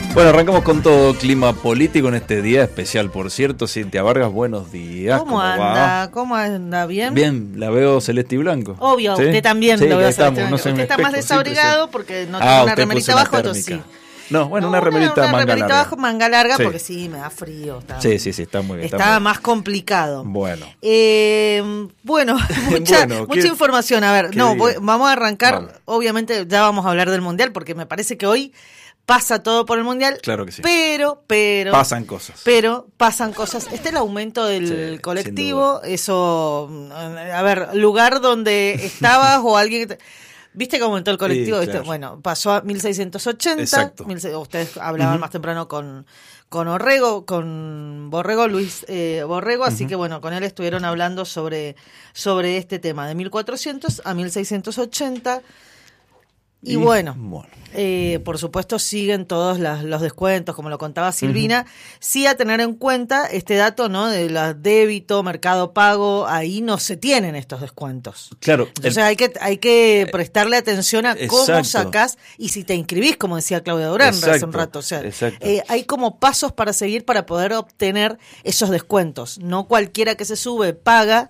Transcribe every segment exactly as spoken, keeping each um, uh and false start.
Bueno, arrancamos con todo clima político en este día especial, por cierto. Cintia Vargas, buenos días. ¿Cómo, ¿Cómo anda? Va? ¿Cómo anda? ¿Bien? Bien, la veo celeste y blanco. Obvio, ¿sí? Usted también sí, lo veo estamos, celeste y blanco. no Usted está espejo, más desabrigado sí, porque no ah, tiene una remerita abajo, entonces sí. No, bueno, no, una remerita una, una manga remerita larga. abajo, manga larga, sí. porque sí, me da frío. Está, sí, sí, sí, está muy bien. Está, está muy más bien. complicado. Bueno. Eh, bueno, mucha, bueno, mucha ¿qué, información. A ver, no, voy, vamos a arrancar, vale. Obviamente ya vamos a hablar del Mundial, porque me parece que hoy pasa todo por el Mundial. Claro que sí. Pero, pero... Pasan cosas. Pero pasan cosas. Este es el aumento del sí, colectivo. Eso, a ver, lugar donde estabas o alguien... Te, ¿viste cómo aumentó el colectivo? Sí, claro. Bueno, pasó a mil seiscientos ochenta. Exacto. Ustedes hablaban uh-huh. más temprano con... con Orrego, con Borrego, Luis eh, Borrego, así uh-huh. que bueno, con él estuvieron hablando sobre, sobre este tema, de mil cuatrocientos a mil seiscientos ochenta. Y, y bueno, bueno. Eh, por supuesto siguen todos las, los descuentos, como lo contaba Silvina. Uh-huh. Sí, a tener en cuenta este dato, ¿no? De la débito, Mercado Pago, ahí no se tienen estos descuentos. Claro. Entonces el, hay que hay que prestarle atención a exacto. cómo sacás y si te inscribís, como decía Claudia Durán exacto. hace un rato. O sea, eh, hay como pasos para seguir para poder obtener esos descuentos. No cualquiera que se sube paga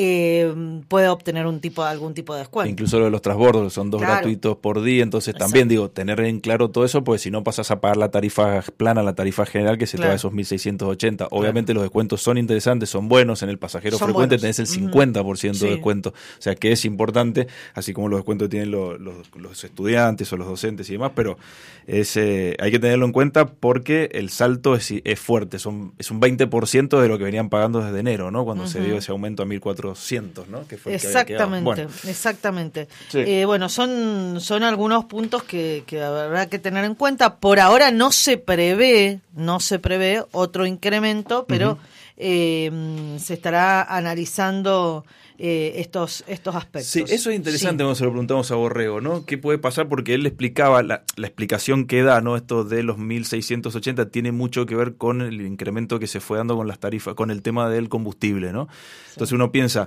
eh, puede obtener un tipo algún tipo de descuento. Incluso lo de los transbordos, son dos claro. gratuitos por día, entonces exacto. también digo, tener en claro todo eso, porque si no pasas a pagar la tarifa plana, la tarifa general, que se claro. te va a esos mil seiscientos ochenta. Obviamente claro. los descuentos son interesantes, son buenos, en el pasajero son frecuente buenos. Tenés el cincuenta por ciento mm. de sí. descuento, o sea que es importante, así como los descuentos que tienen los, los, los estudiantes o los docentes y demás, pero es, eh, hay que tenerlo en cuenta porque el salto es, es fuerte, son, es un veinte por ciento de lo que venían pagando desde enero, ¿no? Cuando uh-huh. se dio ese aumento a mil cuatrocientos, ¿no? Que fue exactamente, el que bueno. exactamente. Sí. Eh, bueno, son, son algunos puntos que, que habrá que tener en cuenta. Por ahora no se prevé, no se prevé otro incremento, pero uh-huh. eh, se estará analizando eh, estos estos aspectos. Sí, eso es interesante sí. cuando se lo preguntamos a Borrego, ¿no? ¿Qué puede pasar? Porque él explicaba, la, la explicación que da, ¿no? Esto de los mil seiscientos ochenta tiene mucho que ver con el incremento que se fue dando con las tarifas, con el tema del combustible, ¿no? Sí. Entonces uno piensa,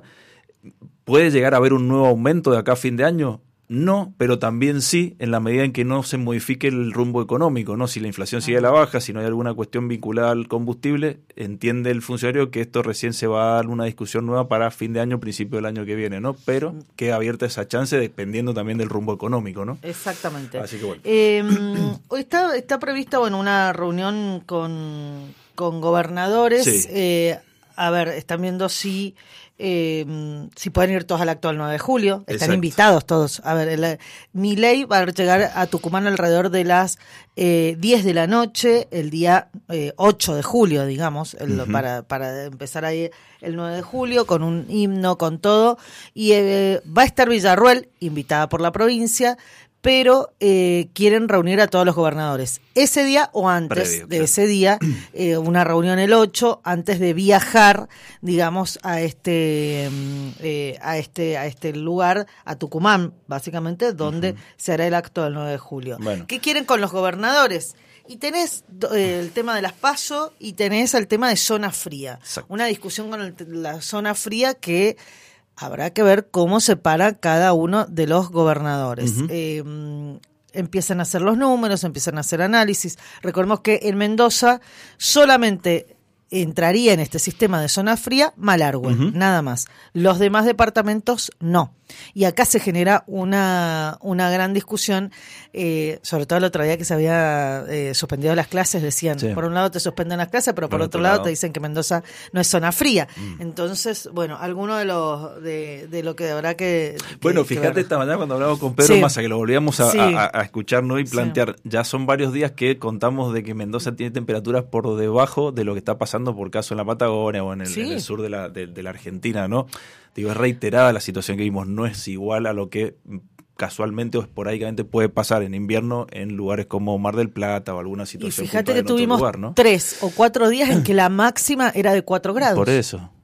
¿puede llegar a haber un nuevo aumento de acá a fin de año? No, pero también sí, en la medida en que no se modifique el rumbo económico, ¿no? Si la inflación sigue a la baja, si no hay alguna cuestión vinculada al combustible, entiende el funcionario que esto recién se va a dar una discusión nueva para fin de año, principio del año que viene, ¿no? Pero queda abierta esa chance dependiendo también del rumbo económico, ¿no? Exactamente. Así que bueno. Eh, hoy está, está prevista, bueno, una reunión con, con gobernadores. Sí. Eh, a ver, están viendo si... Eh, si pueden ir todos al acto del nueve de julio, están exacto. invitados todos. A ver, el, Milei va a llegar a Tucumán alrededor de las eh, diez de la noche, el día eh, ocho de julio, digamos, el, uh-huh. para, para empezar ahí el nueve de julio, con un himno, con todo. Y eh, va a estar Villarruel, invitada por la provincia, pero eh, quieren reunir a todos los gobernadores. Ese día o antes Previo, de claro. ese día, eh, una reunión el ocho, antes de viajar, digamos, a este, eh, a este, a este lugar, a Tucumán, básicamente, donde uh-huh. se hará el acto del nueve de julio. Bueno. ¿Qué quieren con los gobernadores? Y tenés eh, el tema de las PASO y tenés el tema de zona fría. Exacto. Una discusión con el, la zona fría que... habrá que ver cómo se para cada uno de los gobernadores. Uh-huh. Eh, empiezan a hacer los números, empiezan a hacer análisis. Recordemos que en Mendoza solamente entraría en este sistema de zona fría Malargüe, uh-huh. nada más. Los demás departamentos no. Y acá se genera una, una gran discusión, eh, sobre todo el otro día que se había eh, suspendido las clases, decían, sí. por un lado te suspenden las clases, pero por, por otro, otro lado, lado te dicen que Mendoza no es zona fría. Mm. Entonces, bueno, alguno de los de, de lo que habrá que... que bueno, fíjate que esta mañana cuando hablamos con Pedro sí. Massa, que lo volvíamos a, sí. a, a escucharnos y plantear, sí. ya son varios días que contamos de que Mendoza tiene temperaturas por debajo de lo que está pasando por caso en la Patagonia o en el, sí. en el sur de la, de, de la Argentina, ¿no? Digo, es reiterada la situación que vimos, no es igual a lo que casualmente o esporádicamente puede pasar en invierno en lugares como Mar del Plata o alguna situación. Y fíjate que tuvimos lugar, ¿no? tres o cuatro días en que la máxima era de cuatro grados. Por eso.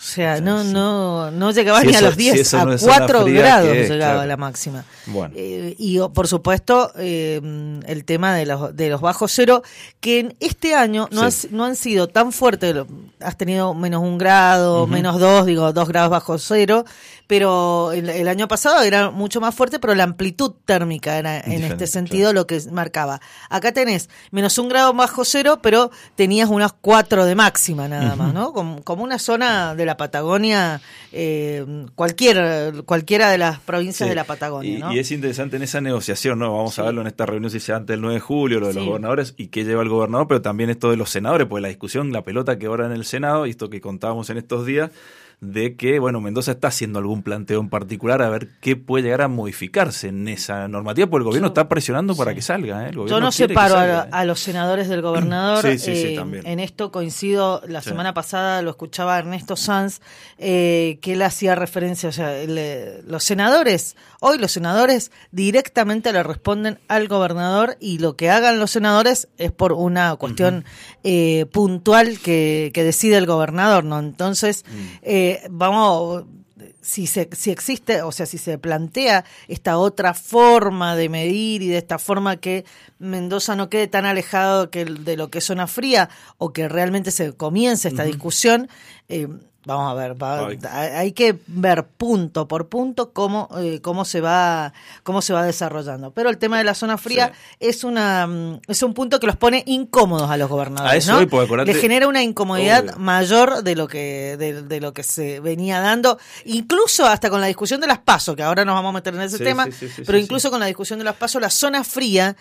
sea, o sea no, sí. no, no llegaba si ni eso, a los diez, si a no cuatro grados es, llegaba claro. la máxima. Bueno. Eh, y por supuesto, eh, el tema de los, de los bajos cero, que en este año no, sí. has, no han sido tan fuertes, has tenido menos un grado, uh-huh. menos dos, digo, dos grados bajo cero, pero el, el año pasado era mucho más fuerte, pero la amplitud térmica era en Diferente, este sentido claro. lo que marcaba. Acá tenés menos un grado bajo cero, pero tenías unas cuatro de máxima nada uh-huh. más, ¿no? Como, como una zona de la Patagonia, eh, cualquier, cualquiera de las provincias sí. de la Patagonia, y, ¿no? Y es interesante en esa negociación, ¿no? Vamos sí. a verlo en esta reunión si sea antes del nueve de julio, lo de sí. los gobernadores y qué lleva el gobernador, pero también esto de los senadores, porque la discusión, la pelota que ahora en el Senado, y esto que contábamos en estos días, de que, bueno, Mendoza está haciendo algún planteo en particular a ver qué puede llegar a modificarse en esa normativa, porque el gobierno Yo, está presionando para sí. que salga. ¿eh? El Yo no separo salga, a, a los senadores del gobernador. sí, sí, eh, sí, también. En esto coincido, la sí. semana pasada lo escuchaba Ernesto Sanz, eh, que él hacía referencia, o sea, el, los senadores, hoy los senadores directamente le responden al gobernador y lo que hagan los senadores es por una cuestión uh-huh. eh, puntual que, que decide el gobernador, ¿no? Entonces, uh-huh. eh, vamos, si se, si existe, o sea, si se plantea esta otra forma de medir y de esta forma que Mendoza no quede tan alejado que de lo que es zona fría o que realmente se comience esta uh-huh. discusión, eh, vamos a ver, va, hay que ver punto por punto cómo eh, cómo se va cómo se va desarrollando. Pero el tema de la zona fría sí. es una es un punto que los pone incómodos a los gobernadores, a eso ¿no? Hoy, pues, acordate, le genera una incomodidad obvio. mayor de lo que de, de lo que se venía dando, incluso hasta con la discusión de las PASO, que ahora nos vamos a meter en ese sí, tema, sí, sí, sí, pero sí, incluso sí. con la discusión de las PASO, la zona fría,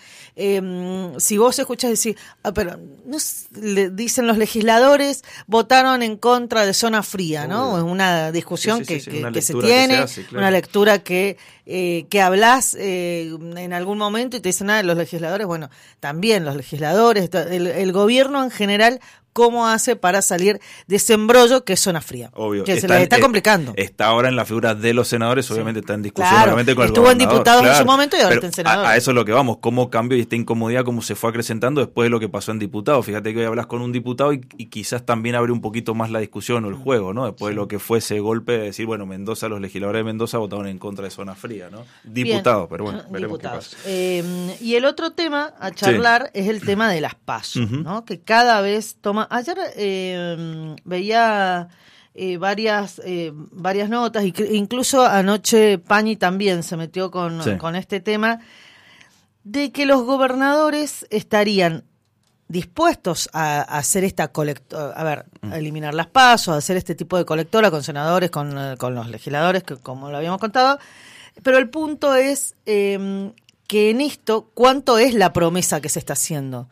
eh, si vos escuchás decir, ah, pero no, le dicen los legisladores votaron en contra de zona fría, ¿no? Es una discusión sí, sí, que, sí, sí, que, una que se lectura tiene, que se hace, claro. una lectura que eh, que hablas eh, en algún momento y te dicen, ah, los legisladores, bueno, también los legisladores, el, el gobierno en general, cómo hace para salir de ese embrollo que es zona fría. Obvio. Que está, se les está complicando. Está ahora en la figura de los senadores, obviamente sí. está en discusión claro. obviamente con Estuvo el gobernador. en diputados claro. en su momento y ahora Pero está en senadores. A, a eso es lo que vamos, cómo cambió y esta incomodidad, cómo se fue acrecentando después de lo que pasó en diputados. Fíjate que hoy hablas con un diputado y, y quizás también abre un poquito más la discusión o el juego, ¿no? Después sí. de lo que fue ese golpe de decir, bueno, Mendoza, los legisladores de Mendoza votaron en contra de zona fría, ¿no? Diputados, pero bueno, veremos diputados. qué pasa. Eh, y el otro tema a charlar sí. es el tema de las PASO, uh-huh. ¿no? Que cada vez toma... Ayer... Eh, Eh, veía eh, varias eh, varias notas, y incluso anoche Pañi también se metió con, sí. con este tema, de que los gobernadores estarían dispuestos a, a hacer esta colectora, a ver, a eliminar las PASO, a hacer este tipo de colectora con senadores, con, con los legisladores, que como lo habíamos contado, pero el punto es... Eh, que en esto, ¿cuánto es la promesa que se está haciendo?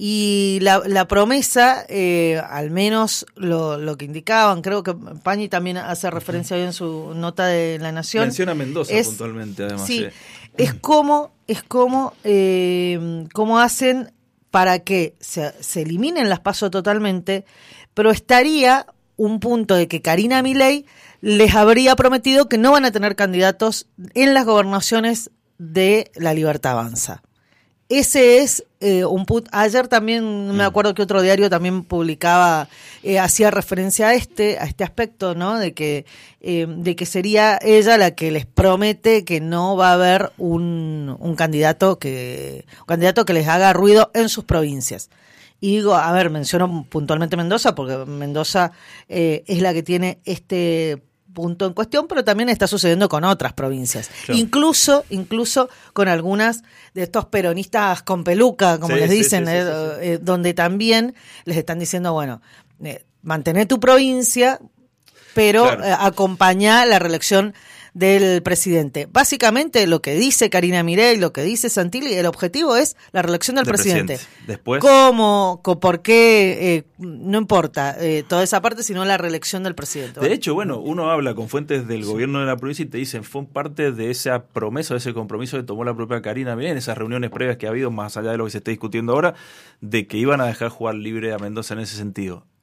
Y la, la promesa, eh, al menos lo, lo que indicaban, creo que Pañi también hace referencia hoy en su nota de La Nación. Menciona a Mendoza es, puntualmente, además. Sí, sí. es como, es como, eh, como hacen para que se, se eliminen las PASO totalmente, pero estaría un punto de que Karina Milei les habría prometido que no van a tener candidatos en las gobernaciones de La Libertad Avanza. Ese es eh, un punto. Ayer también me acuerdo que otro diario también publicaba, eh, hacía referencia a este, a este aspecto, ¿no? De que, eh, de que sería ella la que les promete que no va a haber un, un candidato que, un candidato que les haga ruido en sus provincias. Y digo, a ver, menciono puntualmente Mendoza, porque Mendoza eh, es la que tiene este punto en cuestión, pero también está sucediendo con otras provincias, claro. incluso incluso con algunas de estos peronistas con peluca, como sí, les dicen, sí, sí, eh, sí, sí. Eh, donde también les están diciendo, bueno, eh, mantener tu provincia, pero claro. eh, acompañar la reelección del presidente. Básicamente lo que dice Karina Milei, lo que dice Santilli, el objetivo es la reelección del, del presidente. presidente. Después, ¿Cómo? ¿Por qué? Eh, no importa eh, toda esa parte, sino la reelección del presidente. De bueno. hecho, bueno, uno habla con fuentes del sí. gobierno de la provincia y te dicen, fue parte de esa promesa, de ese compromiso que tomó la propia Karina Milei en esas reuniones previas que ha habido, más allá de lo que se está discutiendo ahora, de que iban a dejar jugar libre a Mendoza en ese sentido.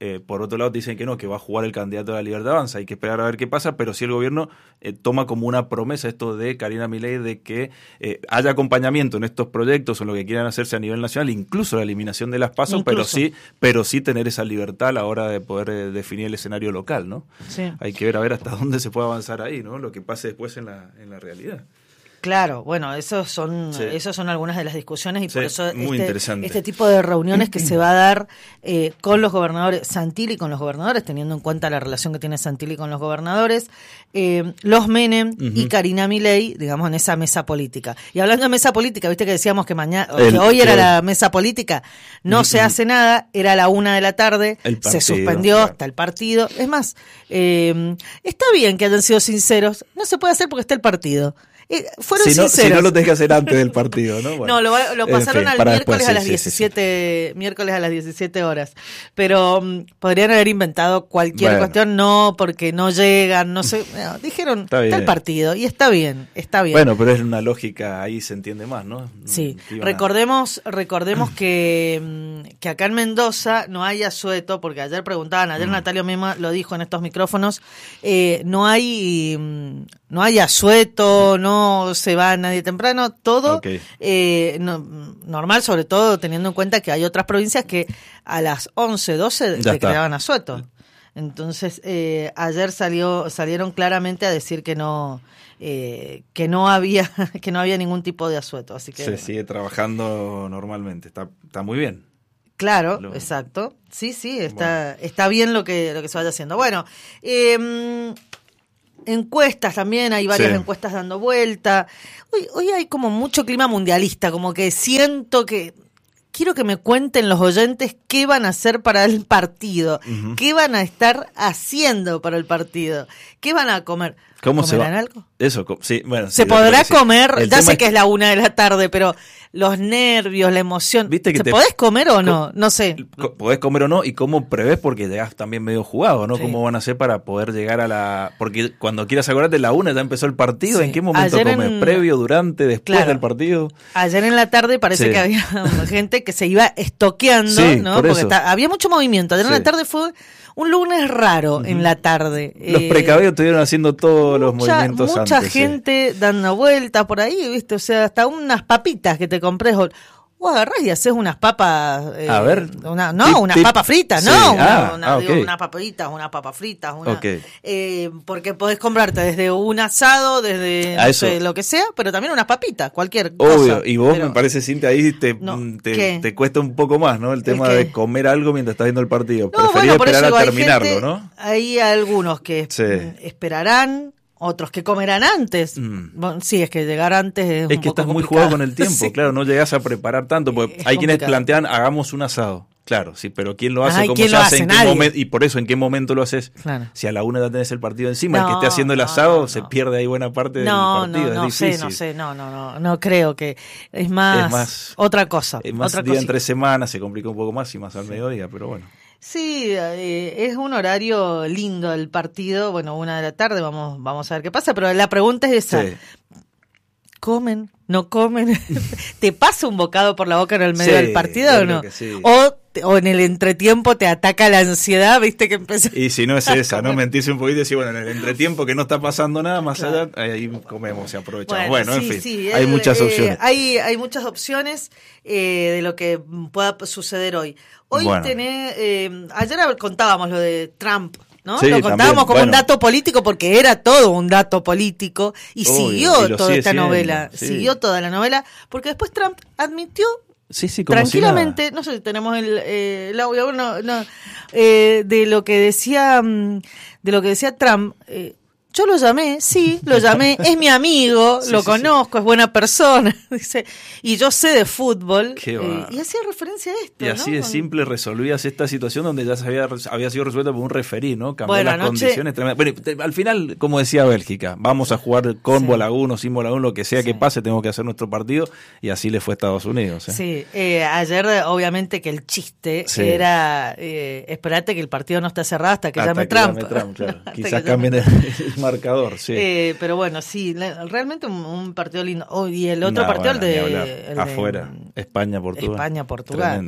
Eh, por otro lado dicen que no, que va a jugar el candidato de la Libertad Avanza, hay que esperar a ver qué pasa, pero sí el gobierno eh, toma como una promesa esto de Karina Milei de que eh, haya acompañamiento en estos proyectos o en lo que quieran hacerse a nivel nacional, incluso la eliminación de las PASO, pero sí, pero sí tener esa libertad a la hora de poder eh, definir el escenario local, ¿no? Sí. Hay que ver a ver hasta dónde se puede avanzar ahí, ¿no? Lo que pase después en la, en la realidad. Claro, bueno, esos son, sí. esos son algunas de las discusiones y sí, por eso muy este, este tipo de reuniones que se va a dar eh, con los gobernadores, Santilli con los gobernadores, teniendo en cuenta la relación que tiene Santilli con los gobernadores, eh, los Menem uh-huh. y Karina Milei, digamos, en esa mesa política. Y hablando de mesa política, viste que decíamos que mañana, el, que hoy era el, la mesa política, no uh-huh. se hace nada, era a la una de la tarde, partido, se suspendió claro. hasta el partido. Es más, eh, está bien que hayan sido sinceros, no se puede hacer porque está el partido. Eh, fueron si no, sinceros. Si no lo tenés que hacer antes del partido, ¿no? Bueno, no, lo, lo pasaron en fin, al miércoles después, a las sí, diecisiete, sí, sí. miércoles a las diecisiete horas. Pero um, podrían haber inventado cualquier bueno. cuestión, no, porque no llegan, no sé. No, dijeron, está, está el partido, y está bien, está bien. Bueno, pero es una lógica, ahí se entiende más, ¿no? Sí, recordemos, a... recordemos que, que acá en Mendoza no hay asueto, porque ayer preguntaban, ayer mm. Natalio misma lo dijo en estos micrófonos, eh, no hay, no hay asueto, no no se va nadie temprano, todo okay. eh, no, normal, sobre todo teniendo en cuenta que hay otras provincias que a las once, doce ya declaraban asueto. Entonces, eh, ayer salió salieron claramente a decir que no eh, que no había que no había ningún tipo de asueto, así que se sigue trabajando normalmente, está está muy bien. Claro, lo... exacto. Sí, sí, está bueno. está bien lo que lo que se vaya haciendo. Bueno, eh encuestas también, hay varias sí. encuestas dando vuelta. Hoy, hoy hay como mucho clima mundialista, como que siento que quiero que me cuenten los oyentes qué van a hacer para el partido, uh-huh. qué van a estar haciendo para el partido, qué van a comer. ¿Cómo se va? ¿Algo? Eso, sí, bueno. Se sí, podrá sí. comer, ya sé es... que es la una de la tarde, pero los nervios, la emoción. ¿Viste que ¿Se te... podés comer o no? No sé. Podés comer o no, y cómo prevés, porque llegás también medio jugado, ¿no? Sí. ¿Cómo van a hacer para poder llegar a la... Porque cuando quieras acordarte, la una ya empezó el partido, sí. ¿en qué momento Ayer comes? En... ¿Previo, durante, después claro. del partido? Ayer en la tarde parece sí. que había gente que se iba estoqueando, sí, ¿no? Porque está... había mucho movimiento. Ayer sí. en la tarde fue... un lunes raro uh-huh. en la tarde. Los eh, precavidos estuvieron haciendo todos mucha, los movimientos mucha antes. Mucha gente sí. dando vueltas por ahí, ¿viste? O sea, hasta unas papitas que te compré. Vos agarrás y haces unas papas. Eh, a ver. Una, no, tip, unas tip. papas fritas, sí. no. Una, ah, una, ah, digo, okay. unas papitas, unas papas fritas. Una, okay. eh, porque podés comprarte desde un asado, desde no sé, lo que sea, pero también unas papitas, cualquier Obvio. cosa. Y vos, pero... me parece, Cintia, ahí te, no, te, te cuesta un poco más, ¿no? El tema ¿El de comer algo mientras estás viendo el partido. No, Preferís bueno, esperar eso, a hay terminarlo, gente, ¿no? Hay algunos que sí. esperarán. Otros que comerán antes. Mm. Bueno, sí, es que llegar antes es, es un que poco estás muy complicado. jugado con el tiempo, sí. claro, no llegás a preparar tanto, porque es hay complicado. Quienes plantean, hagamos un asado. Claro, sí, pero ¿quién lo hace? Ay, ¿Cómo ¿quién se lo hace? hace? ¿En qué momento? Y por eso, ¿en qué momento lo haces? Claro. Si a la una ya tenés el partido encima, no, el que esté haciendo el no, asado, no, no. se pierde ahí buena parte no, del partido, no, no es difícil. sé, no sé, no, no, no, no creo que es más, es más otra cosa. Es más otra día cosa. En tres semanas, se complica un poco más y más al mediodía, pero bueno. Sí, eh, es un horario lindo el partido, bueno, una de la tarde, vamos vamos a ver qué pasa, pero la pregunta es esa, sí. ¿comen? ¿No comen? ¿Te pasa un bocado por la boca en el medio sí, del partido o no? Sí. O, o en el entretiempo te ataca la ansiedad, viste que empezás. Y si no es esa, ¿no? Mentirse un poquito y decir, bueno, en el entretiempo que no está pasando nada, más claro. allá, ahí comemos y aprovechamos. Bueno, bueno sí, en fin, sí, hay eh, muchas eh, opciones. Hay, hay muchas opciones eh, de lo que pueda suceder hoy. Hoy bueno. tenés, eh, ayer contábamos lo de Trump. ¿No? Sí, lo contábamos también. como bueno. un dato político porque era todo un dato político y Obvio, siguió y lo toda sigue esta siendo, novela, sí. siguió toda la novela porque después Trump admitió sí, sí, como tranquilamente, si no sé si tenemos el, eh, el audio, no, no, eh, de lo que decía, de lo que decía Trump. Eh, Yo lo llamé, sí, lo llamé, es mi amigo, sí, lo sí, conozco, sí. es buena persona, dice, y yo sé de fútbol, eh, y hacía referencia a esto, y así ¿no? de simple resolvías esta situación donde ya se había, había sido resuelta por un referí, ¿no? Cambió bueno, las anoche... condiciones tremendas. Bueno, te, al final, como decía Bélgica, vamos a jugar con sí. Bolagún o sin Bolagún, lo que sea sí. que pase, tenemos que hacer nuestro partido, y así le fue a Estados Unidos. ¿eh? Sí, eh, ayer obviamente que el chiste sí. era, eh, esperate que el partido no está cerrado hasta que hasta llame que Trump. Llame Trump claro. Quizás cambien el, el marcador, sí. Eh, pero bueno, sí, realmente un, un partido lindo. Oh, y el otro no, partido, bueno, el de... El afuera, de España-Portugal. España-Portugal. Tremendo.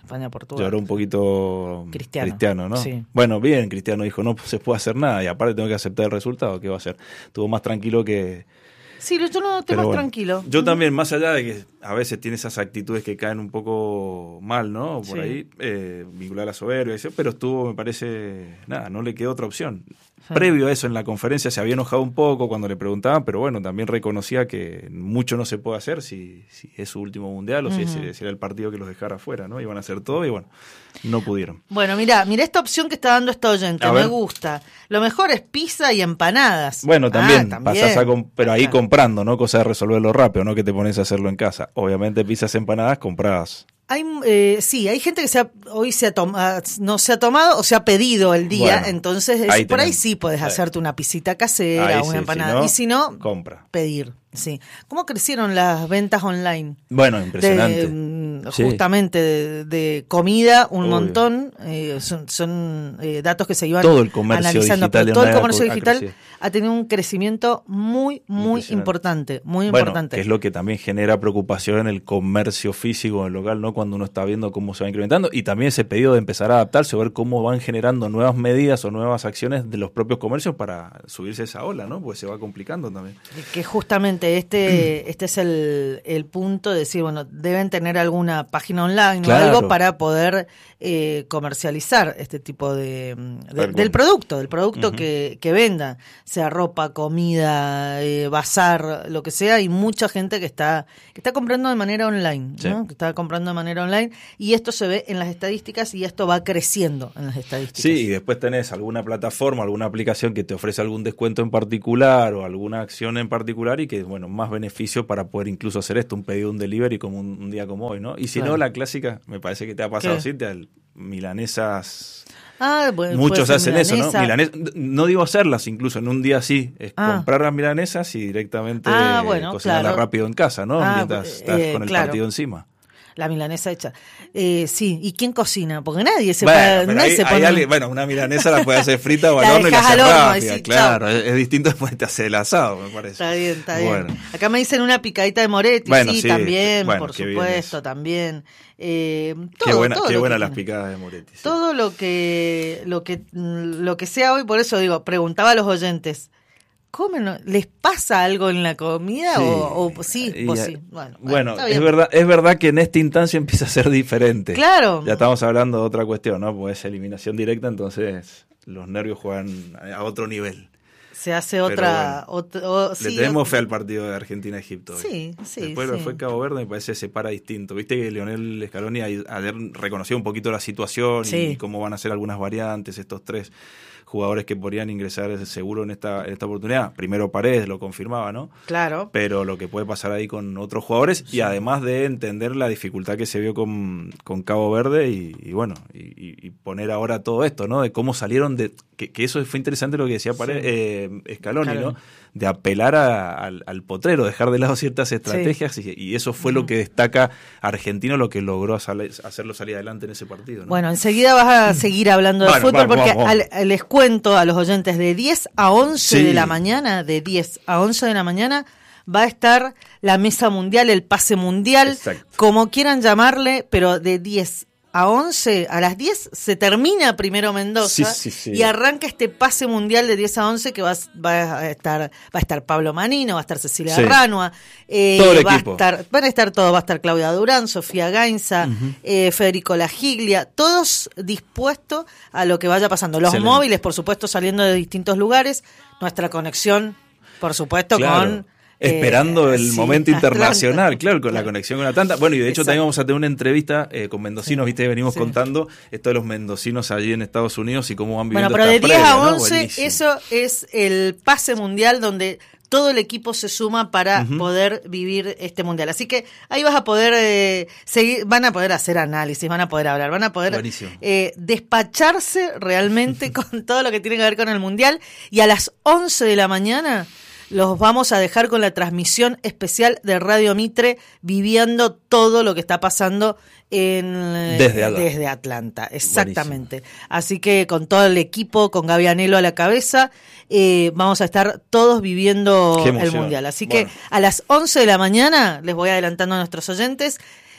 España-Portugal. Lloró un poquito Cristiano, Cristiano ¿no? Sí. Bueno, bien, Cristiano dijo, no se puede hacer nada y aparte tengo que aceptar el resultado, ¿qué va a hacer? Estuvo más tranquilo que... Sí, yo no estoy más bueno, tranquilo. Yo también, más allá de que a veces tiene esas actitudes que caen un poco mal, ¿no? Por sí. ahí, eh, vincular a la soberbia, eso, pero estuvo, me parece, nada, no le quedó otra opción. Sí. Previo a eso, en la conferencia se había enojado un poco cuando le preguntaban, pero bueno, también reconocía que mucho no se puede hacer si, si es su último mundial o uh-huh. si, ese, si era el partido que los dejara afuera, ¿no? Iban a hacer todo y bueno, no pudieron. Bueno, mira, mira esta opción que está dando esta oyente, me gusta. Lo mejor es pizza y empanadas. Bueno, también, ah, también. pasás a comp- pero ahí comprando, ¿no? Cosa de resolverlo rápido, no que te pones a hacerlo en casa. Obviamente pizzas empanadas compradas. Hay, eh, sí, hay gente que se ha, hoy se ha tomado, no se ha tomado o se ha pedido el día, bueno, entonces es, ahí por ahí sí puedes sí. hacerte una pisita casera, ahí una sí, empanada, si no, y si no, compra. Pedir. Sí. ¿Cómo crecieron las ventas online? Bueno, impresionante. De, justamente sí. de, de comida, un Obvio. montón. Eh, son son eh, datos que se iban todo el comercio analizando. Digital pero todo el comercio ha digital crecido. ha tenido un crecimiento muy, muy importante. Muy bueno, importante. Que es lo que también genera preocupación en el comercio físico, en el local, ¿no? Cuando uno está viendo cómo se va incrementando. Y también ese pedido de empezar a adaptarse, o ver cómo van generando nuevas medidas o nuevas acciones de los propios comercios para subirse esa ola, ¿no? Pues se va complicando también. Que justamente este, este es el, el punto de decir, bueno, deben tener alguna página online claro. o algo para poder eh, comercializar este tipo de, de del producto, del producto uh-huh. que, que vendan, sea ropa, comida, eh, bazar, lo que sea. Hay mucha gente que está que está comprando de manera online, sí. ¿no? Que está comprando de manera online y esto se ve en las estadísticas y esto va creciendo en las estadísticas. Sí, y después tenés alguna plataforma, alguna aplicación que te ofrece algún descuento en particular o alguna acción en particular y que, bueno, más beneficio para poder incluso hacer esto, un pedido, un delivery como un, un día como hoy, ¿no? Y si claro. no, la clásica, me parece que te ha pasado así, te milanesas... Ah, bueno, muchos hacen milanesa. eso, ¿no? Milanes, no digo hacerlas incluso en un día así, es ah. comprar las milanesas y directamente ah, bueno, cocinarlas claro. rápido en casa, ¿no? Ah, Mientras eh, estás con el claro. partido encima. La milanesa hecha. Eh, sí, ¿y quién cocina? Porque nadie se, bueno, para, nadie hay, se pone... alguien, bueno, una milanesa la puede hacer frita o al horno y la hace rápida, sí, claro. Es, es distinto después te hace el asado, me parece. Está bien, está bien. Bueno. Acá me dicen una picadita de Moretti, bueno, sí, sí, también, bueno, por supuesto, también. Eh, todo, qué buena, todo qué buena que, las picadas de Moretti. Sí. Todo lo que, lo que, lo que sea hoy, por eso digo, preguntaba a los oyentes, ¿comen? ¿Les pasa algo en la comida? Sí. O, o sí, y, o sí. Bueno, bueno, bueno es verdad, es verdad que en esta instancia empieza a ser diferente. Claro. Ya estamos hablando de otra cuestión, ¿no? Pues es eliminación directa, entonces los nervios juegan a otro nivel. Se hace otra... Bueno, otro, o, le sí, tenemos otro. fe al partido de Argentina-Egipto. Sí, sí, Después sí. lo fue Cabo Verde, me parece se para distinto. Viste que Lionel Scaloni ayer reconoció un poquito la situación sí. y cómo van a ser algunas variantes estos tres jugadores que podrían ingresar seguro en esta, en esta oportunidad. Primero Paredes lo confirmaba, ¿no? Claro. Pero lo que puede pasar ahí con otros jugadores sí. y además de entender la dificultad que se vio con, con Cabo Verde y, y bueno, y, y poner ahora todo esto, ¿no? De cómo salieron de... Que, que eso fue interesante lo que decía Paredes, sí. eh, Scaloni, Scaloni, ¿no? De apelar a, al, al potrero, dejar de lado ciertas estrategias sí. y, y eso fue uh-huh. lo que destaca Argentino, lo que logró sal, hacerlo salir adelante en ese partido, ¿no? Bueno, enseguida vas a seguir hablando de bueno, fútbol vamos, porque vamos, vamos. Al, les cuento a los oyentes de diez a once sí. de la mañana, de diez a once de la mañana va a estar la mesa mundial, el pase mundial, Exacto. como quieran llamarle, pero de diez a once, a las diez se termina primero Mendoza sí, sí, sí. y arranca este pase mundial de diez a once que va, va a estar va a estar Pablo Manino, va a estar Cecilia sí. Ranua, eh, todo el va equipo. A estar, van a estar todos, va a estar Claudia Durán, Sofía Gainza, uh-huh. eh, Federico Lagiglia, todos dispuestos a lo que vaya pasando. Los Excelente. Móviles, por supuesto, saliendo de distintos lugares, nuestra conexión, por supuesto, claro. con... Esperando eh, el sí, momento internacional, Atlanta. claro, con la conexión con Atlanta. Bueno, y de hecho Exacto. también vamos a tener una entrevista eh, con mendocinos, sí. viste, venimos sí. contando esto de los mendocinos allí en Estados Unidos y cómo van viviendo Bueno, pero esta de diez previa, a ¿no? once, Buenísimo. Eso es el pase mundial donde todo el equipo se suma para uh-huh. poder vivir este mundial. Así que ahí vas a poder eh, seguir, van a poder hacer análisis, van a poder hablar, van a poder eh, despacharse realmente con todo lo que tiene que ver con el mundial. Y a las once de la mañana los vamos a dejar con la transmisión especial de Radio Mitre, viviendo todo lo que está pasando en desde Atlanta. Desde Atlanta, exactamente. Buenísimo. Así que con todo el equipo, con Gaby Anelo a la cabeza, eh, vamos a estar todos viviendo el Mundial. Así bueno. que a las once de la mañana, les voy adelantando a nuestros oyentes,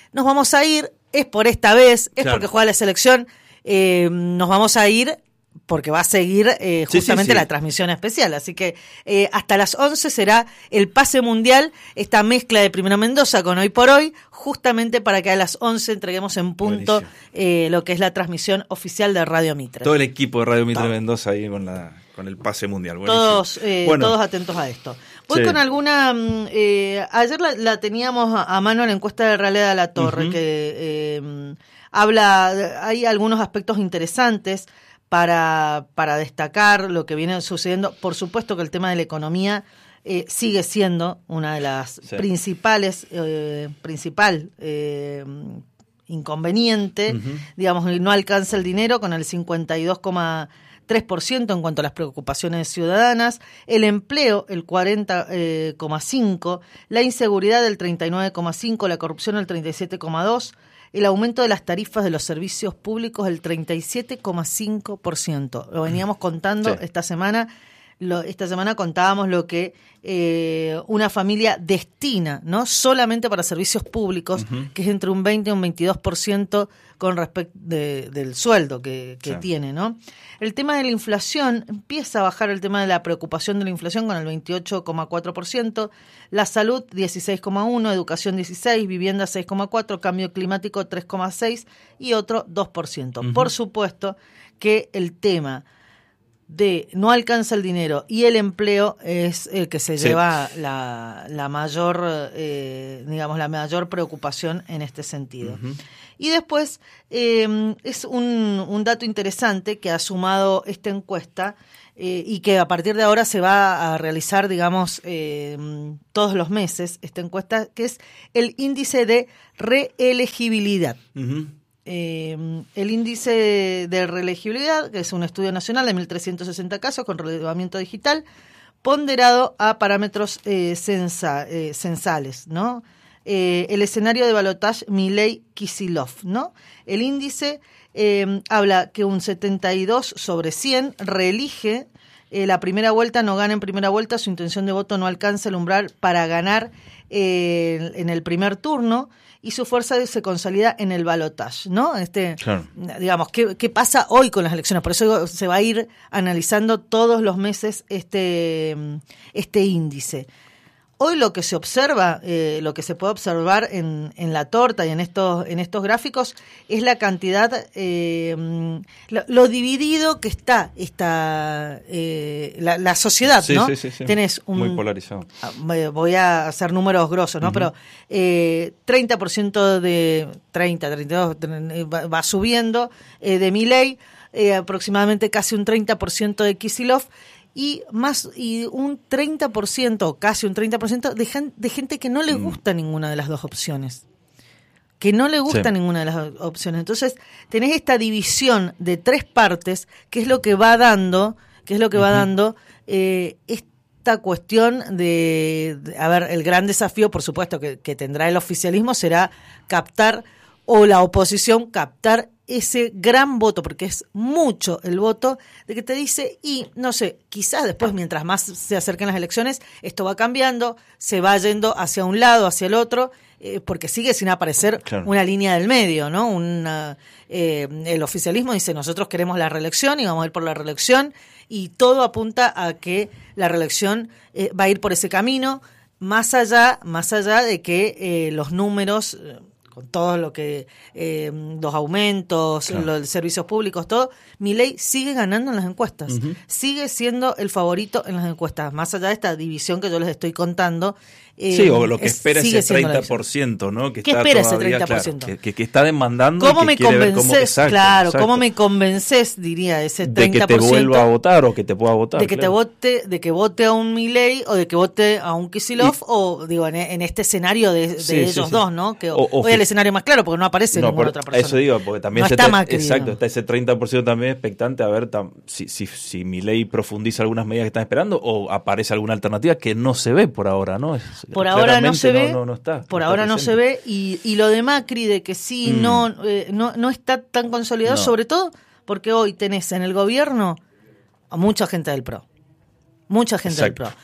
nos vamos a ir, es por esta vez, es claro. porque juega la selección, eh, nos vamos a ir porque va a seguir eh, justamente sí, sí, sí. la transmisión especial. Así que eh, hasta las once será el pase mundial, esta mezcla de Primero Mendoza con Hoy por Hoy, justamente para que a las once entreguemos en punto eh, lo que es la transmisión oficial de Radio Mitre. Todo el equipo de Radio Mitre Todo. Mendoza ahí con la con el pase mundial. Todos, eh, bueno. todos atentos a esto. Voy sí. con alguna... Eh, ayer la, la teníamos a, a mano la encuesta de Raleda La Torre, uh-huh. que eh, habla... Hay algunos aspectos interesantes para, para destacar lo que viene sucediendo. Por supuesto que el tema de la economía eh, sigue siendo una de las sí. principales, eh, principal eh, inconveniente. Uh-huh. Digamos, no alcanza el dinero con el cincuenta y dos coma tres por ciento en cuanto a las preocupaciones ciudadanas, el empleo el cuarenta coma cinco por ciento, la inseguridad el treinta y nueve coma cinco por ciento, la corrupción el treinta y siete coma dos por ciento, el aumento de las tarifas de los servicios públicos el treinta y siete coma cinco por ciento. Lo veníamos contando sí. esta semana. Lo, esta semana contábamos lo que eh, una familia destina, ¿no? Solamente para servicios públicos, uh-huh. que es entre un veinte y un veintidós por ciento con respecto de, del sueldo que, que sí. tiene, ¿no? El tema de la inflación, empieza a bajar el tema de la preocupación de la inflación con el veintiocho coma cuatro por ciento, la salud dieciséis coma uno por ciento, educación dieciséis por ciento, vivienda seis coma cuatro por ciento, cambio climático tres coma seis por ciento y otro dos por ciento. Uh-huh. Por supuesto que el tema de no alcanza el dinero y el empleo es el que se sí. lleva la, la mayor, eh, digamos, la mayor preocupación en este sentido. Uh-huh. Y después eh, es un, un dato interesante que ha sumado esta encuesta eh, y que a partir de ahora se va a realizar, digamos, eh, todos los meses, esta encuesta, que es el índice de reelegibilidad. Uh-huh. Eh, el índice de reelegibilidad, que es un estudio nacional de mil trescientos sesenta casos con relevamiento digital, ponderado a parámetros eh, censa, eh, censales, ¿no? Eh, el escenario de balotaje Milei-Kicillof, ¿no? El índice eh, habla que un setenta y dos sobre cien reelige eh, la primera vuelta, no gana en primera vuelta, su intención de voto no alcanza el umbral para ganar eh, en el primer turno, y su fuerza se consolida en el balotaje, ¿no? Este, claro. Digamos, ¿qué, ¿qué pasa hoy con las elecciones? Por eso se va a ir analizando todos los meses este, este índice. Hoy lo que se observa, eh, lo que se puede observar en, en la torta y en estos, en estos gráficos es la cantidad, eh, lo, lo dividido que está esta, eh, la, la sociedad, sí, ¿no? Sí, sí, sí. Tenés un, muy polarizado. Voy a hacer números grosos, ¿no? Uh-huh. Pero eh, treinta por ciento de treinta, treinta y dos va, va subiendo eh, de Milei, eh, aproximadamente casi un treinta por ciento de Kicillof, y más y un treinta por ciento, casi un treinta por ciento de, gen, de gente que no le gusta mm. ninguna de las dos opciones. Que no le gusta sí. ninguna de las opciones. Entonces, tenés esta división de tres partes, que es lo que va dando, que es lo que uh-huh. va dando eh, esta cuestión de, de, a ver, el gran desafío, por supuesto, que, que tendrá el oficialismo será captar, o la oposición captar ese gran voto, porque es mucho el voto, de que te dice, y no sé, quizás después, mientras más se acerquen las elecciones, esto va cambiando, se va yendo hacia un lado, hacia el otro, eh, porque sigue sin aparecer claro. una línea del medio, ¿no? Una, eh, el oficialismo dice, nosotros queremos la reelección y vamos a ir por la reelección, y todo apunta a que la reelección eh, va a ir por ese camino, más allá, más allá de que eh, los números... Eh, con todo lo que, eh, los aumentos, claro. los servicios públicos, todo, Milei sigue ganando en las encuestas, uh-huh. sigue siendo el favorito en las encuestas, más allá de esta división que yo les estoy contando. Eh, sí, o lo que espera es, ese treinta por ciento, ¿no? Que ¿Qué está espera todavía, ese treinta por ciento? Claro, que, que está demandando ¿Cómo y que me quiere ver convences? cómo, exacto, claro, exacto. ¿cómo me convences, diría, ese treinta por ciento? De que te vuelva a votar o que te pueda votar. De que claro. te vote, de que vote a un Milei o de que vote a un Kicillof, y, o digo, en, en este escenario de, de sí, ellos sí, sí. dos, ¿no? Que o, o, hoy el escenario más claro porque no aparece no, ninguna otra persona. Eso digo, porque también no se está te, Macri, exacto, ¿no? Está ese treinta por ciento también expectante a ver tam, si, si, si Milei profundiza algunas medidas que están esperando o aparece alguna alternativa que no se ve por ahora, ¿no? Es, por ahora no se ve. No, no, no está. Por no ahora está no se ve, y, y lo de Macri, de que sí, mm. no, eh, no no está tan consolidado, no. sobre todo porque hoy tenés en el gobierno a mucha gente del P R O. Mucha gente Exacto. del P R O.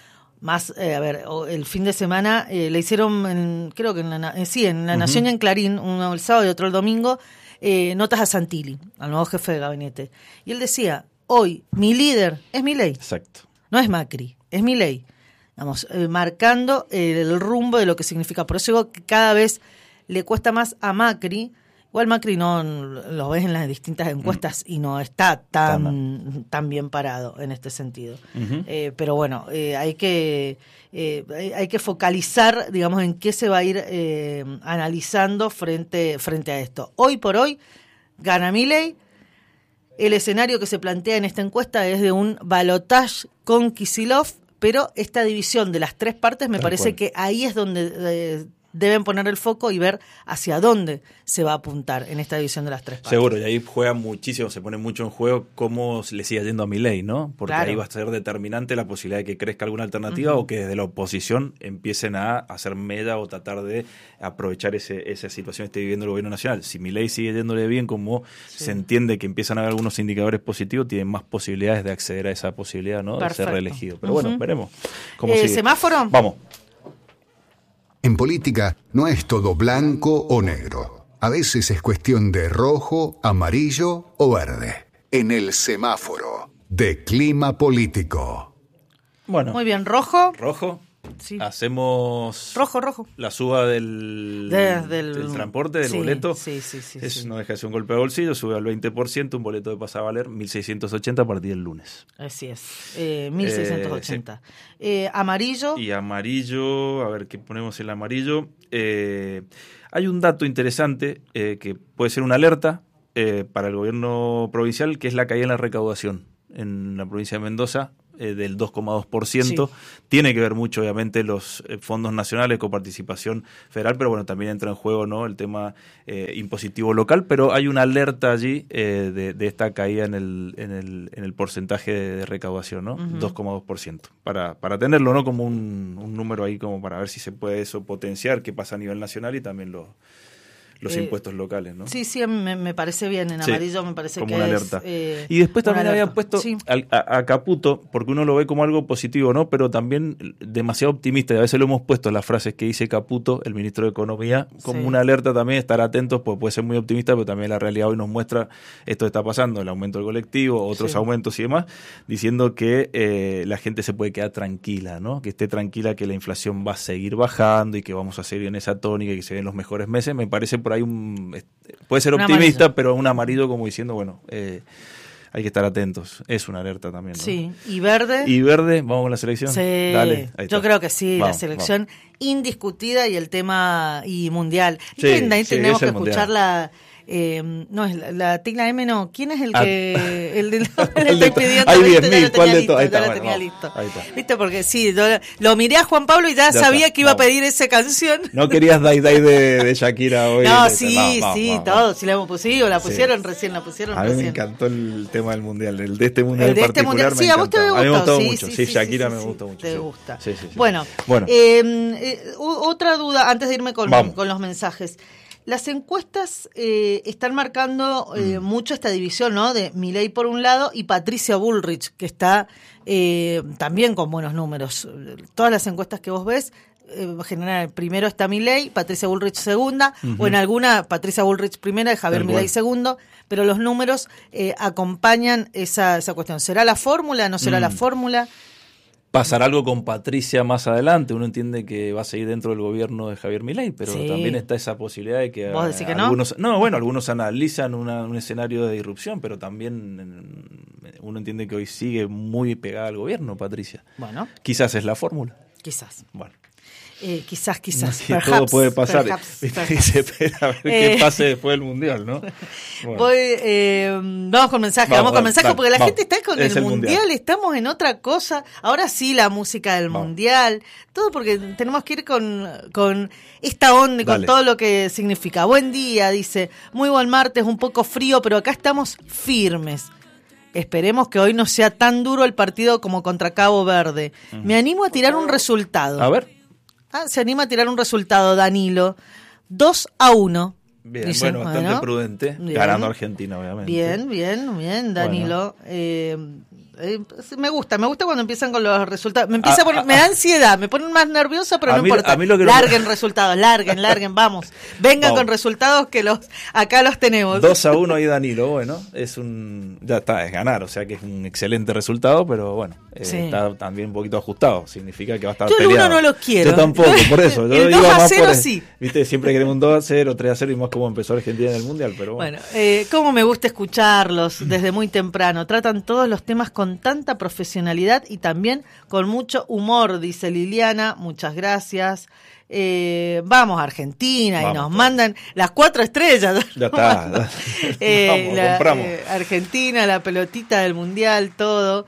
Más, eh, a ver, el fin de semana eh, le hicieron, en, creo que en la, eh, sí, en La Nación uh-huh. y en Clarín, uno el sábado y otro el domingo, eh, notas a Santilli, al nuevo jefe de gabinete. Y él decía, hoy mi líder es Milei. Exacto. No es Macri, es Milei. Vamos, eh, marcando eh, el rumbo de lo que significa. Por eso digo que cada vez le cuesta más a Macri. Igual Macri no lo ves en las distintas encuestas mm. y no está tan, tan bien parado en este sentido. Uh-huh. Eh, pero bueno, eh, hay que eh, hay que focalizar, digamos, en qué se va a ir eh, analizando frente, frente a esto. Hoy por hoy, gana Milei. El escenario que se plantea en esta encuesta es de un balotaje con Kicillof, pero esta división de las tres partes me Tal parece cual. que ahí es donde... Eh, deben poner el foco y ver hacia dónde se va a apuntar en esta división de las tres partes. Seguro, y ahí juega muchísimo, se pone mucho en juego cómo le siga yendo a Milei, ¿no? Porque claro. ahí va a ser determinante la posibilidad de que crezca alguna alternativa uh-huh. o que desde la oposición empiecen a hacer mella o tratar de aprovechar ese, esa situación que esté viviendo el gobierno nacional. Si Milei sigue yéndole bien, como sí. se entiende que empiezan a haber algunos indicadores positivos, tienen más posibilidades de acceder a esa posibilidad, ¿no? Perfecto. De ser reelegido. Pero uh-huh. bueno, veremos cómo eh, sigue. ¿Semáforo? Vamos. En política no es todo blanco o negro. A veces es cuestión de rojo, amarillo o verde. En el semáforo de clima político. Bueno. Muy bien, rojo. Rojo. Sí. Hacemos rojo, rojo. la suba del, de, del, del transporte, del sí, boleto. Sí, sí, sí, es, sí. No deja de ser un golpe de bolsillo, sube al veinte por ciento, un boleto de pasa a valer mil seiscientos ochenta a partir del lunes. Así es, eh, mil seiscientos ochenta. Eh, sí. eh, amarillo. Y amarillo, a ver qué ponemos en el amarillo. Eh, hay un dato interesante eh, que puede ser una alerta eh, para el gobierno provincial, que es la caída en la recaudación en la provincia de Mendoza. Eh, del dos coma dos por ciento. Sí. Tiene que ver mucho, obviamente, los eh, fondos nacionales con participación federal, pero bueno, también entra en juego, ¿no?, el tema eh, impositivo local, pero hay una alerta allí eh, de, de esta caída en el, en el, en el porcentaje de, de recaudación, ¿no? Uh-huh. dos coma dos por ciento. Para, para tenerlo, ¿no?, como un, un número ahí, como para ver si se puede eso potenciar, qué pasa a nivel nacional y también lo los eh, impuestos locales, ¿no? Sí, sí, me, me parece bien. En amarillo sí, me parece como que una es... alerta. Eh, y después también habían puesto sí. a, a, a Caputo, porque uno lo ve como algo positivo, ¿no? Pero también demasiado optimista. Y a veces lo hemos puesto en las frases que dice Caputo, el ministro de Economía, como sí. una alerta también, estar atentos, porque puede ser muy optimista, pero también la realidad hoy nos muestra esto que está pasando, el aumento del colectivo, otros sí. aumentos y demás, diciendo que eh, la gente se puede quedar tranquila, ¿no? Que esté tranquila que la inflación va a seguir bajando y que vamos a seguir en esa tónica y que se ven los mejores meses. Me parece por ahí un... Puede ser optimista, un pero un amarillo como diciendo, bueno, eh, hay que estar atentos. Es una alerta también, ¿no? Sí, y verde. ¿Y verde? ¿Vamos con la selección? Sí, Dale, ahí yo está. creo que sí, vamos, la selección vamos. indiscutida y el tema y mundial. Sí, y ahí sí, tenemos que el escuchar mundial. la... Eh, no, es la, la tecla M, no. ¿Quién es el que ah. el de, le estoy pidiendo? Hay diez mil, ¿cuál de todo? Ahí está, ya bueno, lo tenía vamos, listo. ahí está. ¿Viste? Porque sí, yo, lo miré a Juan Pablo y ya, ya sabía está, que iba vamos. a pedir esa canción. No querías Dai Dai de, de Shakira hoy. No, de, sí, vamos, vamos, sí, vamos, todo. vamos. Si la hemos pusido, la pusieron sí. recién, la pusieron a mí recién. me encantó el tema del mundial, el de este mundial el de en este particular. Mundial. Sí, a vos te a mí me gustó sí, mucho. Sí, Sí, sí, Shakira sí, me sí, gustó mucho. Te sí. gusta. Sí, sí, sí. Bueno, bueno. Eh, eh, otra duda antes de irme con, con los mensajes. Las encuestas eh, están marcando eh, mm. mucho esta división, ¿no? De Milei por un lado y Patricia Bullrich, que está eh, también con buenos números. Todas las encuestas que vos ves, eh, general, primero está Milei, Patricia Bullrich segunda, uh-huh. o en alguna Patricia Bullrich primera y Javier Milei segundo, pero los números eh, acompañan esa, esa cuestión. ¿Será la fórmula? ¿No será mm. la fórmula? Pasará algo con Patricia más adelante. Uno entiende que va a seguir dentro del gobierno de Javier Milei, pero sí. también está esa posibilidad de que, ¿Vos decís que algunos, no? no, bueno, algunos analizan una, un escenario de disrupción, pero también uno entiende que hoy sigue muy pegada al gobierno, Patricia. Bueno, quizás es la fórmula. Quizás. Bueno. Eh, quizás, quizás. Sí, perhaps, todo puede pasar. Perhaps, perhaps. Y se espera a ver qué eh, pase después del mundial, ¿no? Bueno. Voy, eh, vamos con mensaje, vamos, vamos con mensaje, dale, porque la vamos. gente está con el, el mundial, mundial, estamos en otra cosa. Ahora sí, la música del vamos. mundial, todo porque tenemos que ir con, con esta onda y con dale. todo lo que significa. Buen día, dice. Muy buen martes, un poco frío, pero acá estamos firmes. Esperemos que hoy no sea tan duro el partido como contra Cabo Verde. Uh-huh. Me animo a tirar un resultado. A ver. Ah, se anima a tirar un resultado, Danilo. dos a uno. Bien, Dicen, bueno, bastante bueno, prudente. Bien. Ganando Argentina, obviamente. Bien, bien, bien, Danilo. Bueno. Eh, Eh, me gusta, me gusta cuando empiezan con los resultados. Me empieza a poner, me da ansiedad, me ponen más nerviosa, pero no mí, importa. A mí lo que larguen no... resultados, larguen, larguen, vamos. Vengan vamos. Con resultados que los acá los tenemos. dos a uno ahí Danilo, bueno, es un ya está, es ganar, o sea que es un excelente resultado, pero bueno, eh, sí. está también un poquito ajustado, significa que va a estar yo peleado. Yo el uno no lo quiero. Yo tampoco, por eso. Yo el iba dos a más cero por, sí. Viste, siempre queremos un dos a cero, tres a cero y más como empezó Argentina en el Mundial, pero bueno. Bueno, eh, cómo me gusta escucharlos desde muy temprano. Tratan todos los temas con tanta profesionalidad y también con mucho humor, dice Liliana. Muchas gracias. Eh, vamos a Argentina vamos, y nos pues. mandan las cuatro estrellas. Ya está. eh, vamos, la, compramos. Eh, Argentina, la pelotita del Mundial, todo.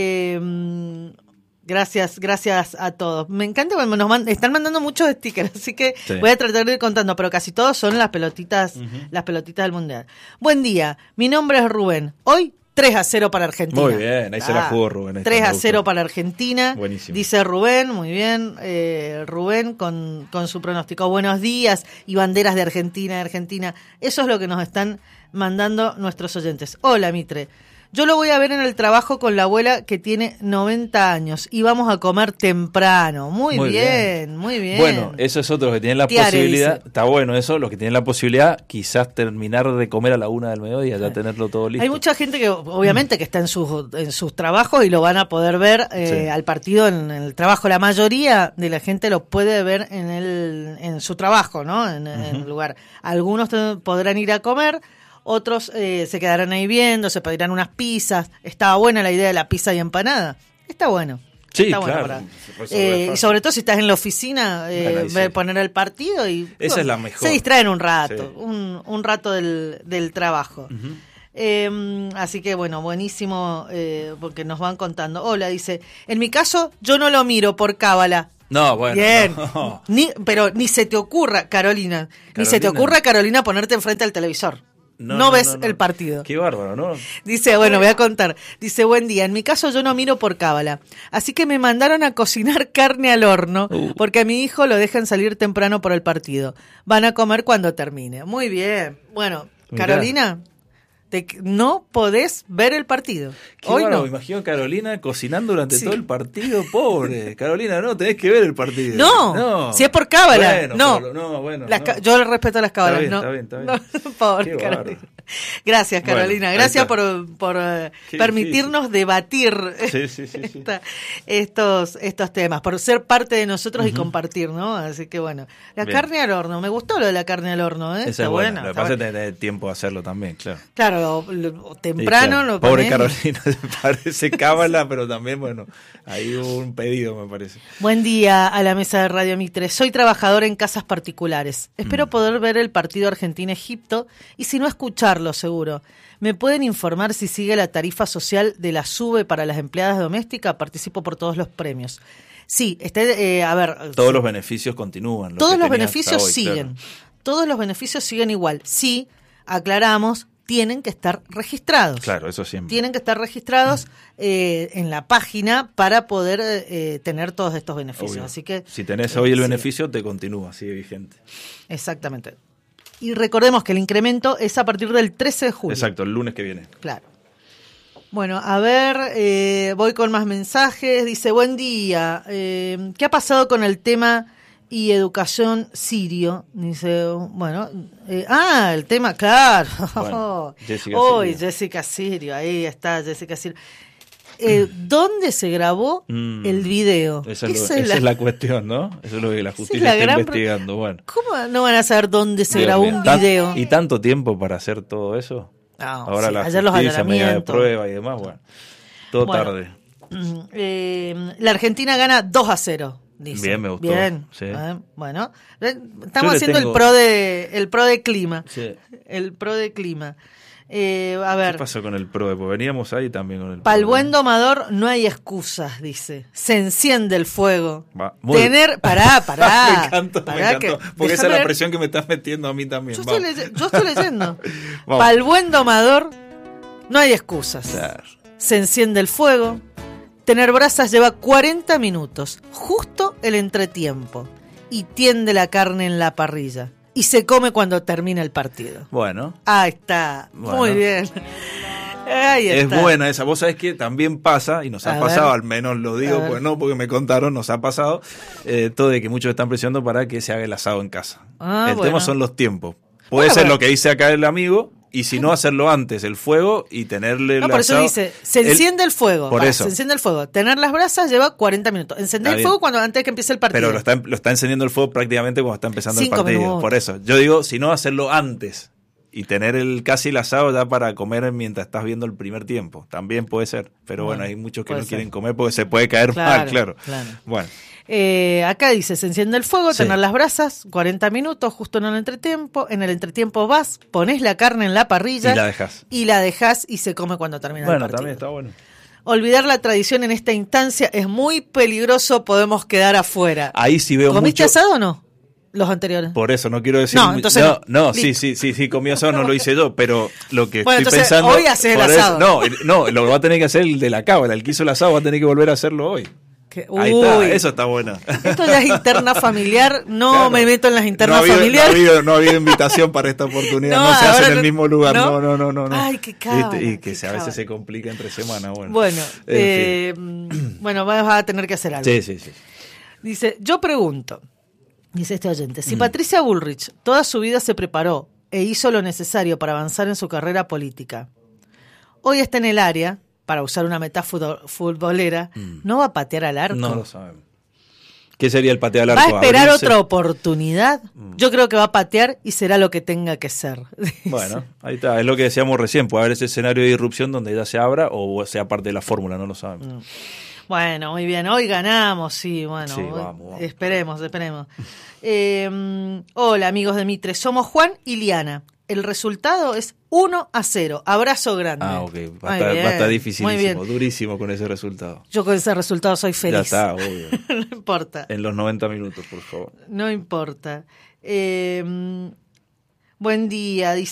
Eh, Gracias, gracias a todos. Me encanta cuando nos man, están mandando muchos stickers, así que sí. voy a tratar de ir contando, pero casi todos son las pelotitas, uh-huh. las pelotitas del Mundial. Buen día, mi nombre es Rubén. Hoy tres a cero para Argentina. Muy bien, ahí ah, se la jugó Rubén. tres a cero para Argentina. Buenísimo. Dice Rubén, muy bien. Eh, Rubén con, con su pronóstico. Buenos días y banderas de Argentina, de Argentina. Eso es lo que nos están mandando nuestros oyentes. Hola, Mitre. Yo lo voy a ver en el trabajo con la abuela que tiene noventa años y vamos a comer temprano. Muy, muy bien, bien, muy bien. Bueno, eso es otro que tienen la Tiare posibilidad. Dice. Está bueno eso, los que tienen la posibilidad, quizás terminar de comer a la una del mediodía, ya tenerlo todo listo. Hay mucha gente que, obviamente, que está en sus, en sus trabajos y lo van a poder ver eh, sí. al partido en, en el trabajo. La mayoría de la gente lo puede ver en el en su trabajo, ¿no? En, uh-huh. en el lugar. Algunos te, podrán ir a comer. Otros eh, se quedarán ahí viendo, se pedirán unas pizzas. Estaba buena la idea de la pizza y empanada. Está bueno. Sí, está claro. Bueno para, eh, y sobre todo si estás en la oficina, eh, bueno, ver, sí. poner el partido y esa bueno, es la mejor. Se distraen un rato, sí. un, un rato del, del trabajo. Uh-huh. Eh, así que bueno, buenísimo eh, porque nos van contando. Hola, dice, en mi caso yo no lo miro por cábala. No, bueno. Bien. No. Ni, pero ni se te ocurra, Carolina, Carolina, ni se te ocurra, Carolina, ponerte enfrente al televisor. No, no, no ves no, no. el partido. Qué bárbaro, ¿no? Dice, bueno, voy a contar. Dice, buen día. En mi caso yo no miro por cábala. Así que me mandaron a cocinar carne al horno uh. porque a mi hijo lo dejan salir temprano por el partido. Van a comer cuando termine. Muy bien. Bueno, Mirá. Carolina, te, no podés ver el partido. Qué Hoy bueno, no. Me imagino a Carolina cocinando durante sí. todo el partido. Pobre. Carolina, no, tenés que ver el partido. No, no. Si es por cábala. Bueno, no. Pero, no, bueno, las, no. Yo respeto las cábalas. Está no, bien, está bien, está bien. No, pobre Qué Carolina. Barro. Gracias, Carolina. Bueno, Gracias por, por uh, permitirnos difícil. debatir sí, sí, sí, sí. Esta, estos, estos temas, por ser parte de nosotros uh-huh. y compartir, ¿no? Así que bueno. La Bien. carne al horno. Me gustó lo de la carne al horno, ¿eh? Esa está es buena. buena. Lo que pasa es que tenés tiempo de hacerlo también, claro. Claro, lo, lo, temprano claro. lo Pobre ponés. Carolina, parece cábala, pero también, bueno, hay un pedido, me parece. Buen día a la mesa de Radio Mitre. Soy trabajador en casas particulares. Espero mm. poder ver el partido Argentina-Egipto y si no escucharlo, seguro. ¿Me pueden informar si sigue la tarifa social de la SUBE para las empleadas domésticas? Participo por todos los premios. Sí, este, eh, a ver... Todos sí. los beneficios continúan. Todos los beneficios hoy, siguen. Claro. Todos los beneficios siguen igual. Sí, aclaramos, tienen que estar registrados. Claro, eso siempre. Tienen que estar registrados eh, en la página para poder eh, tener todos estos beneficios. Obvio. Así que si tenés hoy el sigue. beneficio, te continúa, sigue vigente. Exactamente. Y recordemos que el incremento es a partir del trece de julio. Exacto, el lunes que viene. Claro. Bueno, a ver, eh, voy con más mensajes. Dice, buen día. Eh, ¿Qué ha pasado con el tema y educación sirio? Dice, bueno, eh, ah, el tema, claro. Bueno, Jessica Hoy, Sirio. Jessica Sirio, ahí está Jessica Sirio. Eh, ¿Dónde se grabó mm, el video? Esa, es, lo, esa es, la, es la cuestión, ¿no? Eso es lo que la justicia la está gran, investigando. Bueno. ¿Cómo no van a saber dónde se Dios grabó mío, un tan, video? ¿Y tanto tiempo para hacer todo eso? No, Ahora sí, la ayer justicia, los medida de prueba y demás, bueno, todo bueno, tarde. Eh, la Argentina gana dos a cero, dice. Bien, me gustó. Bien, sí. eh, bueno, estamos haciendo tengo... el pro de el pro de clima, sí. el pro de clima. Eh, a ver. ¿Qué pasó con el pro? Pues veníamos ahí también con el Para el buen domador no hay excusas, dice. Se enciende el fuego. Va, muy... Tener, pará, pará. me encantó, pará me encantó. Que, porque esa es la ver... presión que me estás metiendo a mí también. Yo, estoy, leye... Yo estoy leyendo. Para el buen domador no hay excusas. Claro. Se enciende el fuego. Tener brasas lleva cuarenta minutos, justo el entretiempo. Y tiende la carne en la parrilla. Y se come cuando termina el partido. Bueno. Ahí está. Bueno. Muy bien. Ahí es está. buena esa. Vos sabés que también pasa, y nos ha A pasado, ver. al menos lo digo, A ver. pues no, porque me contaron, nos ha pasado, eh, todo de que muchos están presionando para que se haga el asado en casa. Ah, el bueno. tema son los tiempos. Puede Bueno, ser bueno. lo que dice acá el amigo, y si no, hacerlo antes, el fuego, y tenerle el No, por eso asado. dice, se El- enciende el fuego. Por va, eso. Se enciende el fuego. Tener las brasas lleva cuarenta minutos. Encender Está el bien. fuego cuando antes de que empiece el partido. Pero lo está, lo está encendiendo el fuego prácticamente cuando está empezando Cinco el partido. minutos. Por eso, yo digo, si no, hacerlo antes. Y tener el casi el asado ya para comer mientras estás viendo el primer tiempo. También puede ser. Pero bueno, Bueno, hay muchos que puede no ser. quieren comer porque se puede caer Claro, mal, claro. claro. Bueno, Eh, acá dice, se enciende el fuego, Sí. tener las brasas, cuarenta minutos, justo en el entretiempo. En el entretiempo vas, pones la carne en la parrilla y la dejas. y la dejás y se come cuando termina el Bueno, partido. también está bueno. Olvidar la tradición en esta instancia es muy peligroso, podemos quedar afuera. Ahí sí veo ¿Comiste mucho. asado o no? Los anteriores. Por eso no quiero decir. No, entonces no, no. no, sí, Listo. sí, sí, sí, comí asado, no lo hice yo, pero lo que Bueno, estoy entonces, pensando. hoy haces el por eso- asado. no, el- no, lo va a tener que hacer el de la cábala, el que hizo el asado va a tener que volver a hacerlo hoy. Que- Ahí Uy, está, eso está bueno. esto ya es interna familiar, no Claro. me meto en las No ha internas habido, no ha familiares. habido- no ha habido invitación para esta oportunidad, no, se hace ahora en el mismo lugar, no, no, no, no. no. Ay, qué cábala, ¿Viste? Y que qué se- a veces cábala. se complica entre semana, bueno. Bueno, En eh, bueno, vas a tener que hacer algo. Sí, sí, sí. Dice, yo pregunto, dice este oyente, Mm. si Patricia Bullrich toda su vida se preparó e hizo lo necesario para avanzar en su carrera política, hoy está en el área, para usar una metáfora futbolera, ¿no va a patear al arco? Mm. No lo sabemos. ¿Qué sería el patear al ¿Va a arco? esperar ¿Abrirse? otra oportunidad? Yo creo que va a patear y será lo que tenga que ser. Bueno, ahí está, es lo que decíamos recién, puede haber ese escenario de irrupción donde ya se abra o sea parte de la fórmula, no lo sabemos. Bueno, muy bien. Hoy ganamos, sí, bueno. Sí, hoy- vamos, vamos. Esperemos, esperemos. Eh, hola, amigos de Mitre. Somos Juan y Liana. El resultado es uno a cero. Abrazo grande. Ah, ok, va a Muy estar, bien, va a estar muy dificilísimo, bien. durísimo con ese resultado. Yo con ese resultado soy feliz. Ya está, obvio. No importa. En los noventa minutos, por favor. No importa. Eh, buen día, dice.